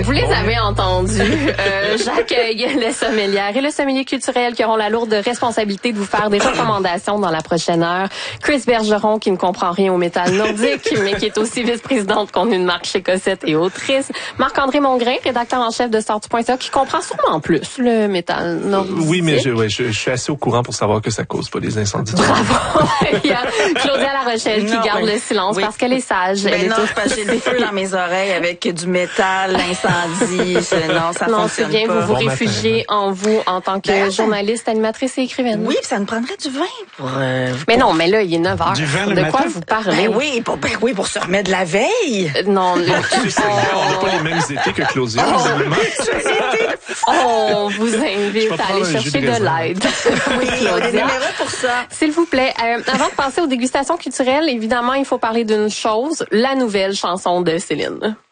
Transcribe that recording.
Vous les avez entendus. J'accueille les sommelières et le sommelier culturel qui auront la lourde responsabilité de vous faire des recommandations dans la prochaine heure. Chris Bergeron, qui ne comprend rien au métal nordique, mais qui est aussi vice-président de contenu de marque chez Cossette et autrice. Marc-André Mongrain, rédacteur en chef de Sortu.ca, qui comprend sûrement plus le métal nordique. Oui, mais je suis assez au courant pour savoir que ça cause pas des incendies. Bravo. Il y a Claudia Larochelle qui garde le silence parce qu'elle est sage. Ben non, parce que j'ai le feu dans mes oreilles avec du métal, l'incendie. Non, ça non, fonctionne c'est bien, pas. vous réfugiez en vous en tant que journaliste, animatrice et écrivaine. Oui, ça nous prendrait du vin pour... Mais non, mais là, il est 9 heures. Du vin le de matin? quoi vous parlez? Pour se remettre de la veille. Non, On n'a pas les mêmes étés que Claudia, visiblement. on vous invite à aller chercher de l'aide. Oui, il y a des numéros pour ça. S'il vous plaît, avant de passer aux dégustations culturelles, évidemment, il faut parler d'une chose, la nouvelle chanson de Céline.